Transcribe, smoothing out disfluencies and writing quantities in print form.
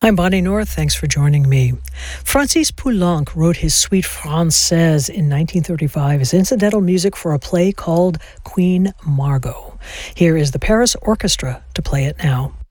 I'm Bonnie North. Thanks for joining me. Francis Poulenc wrote his Suite Française in 1935 as incidental music for a play called Queen Margot. Here is the Paris Orchestra to play it now.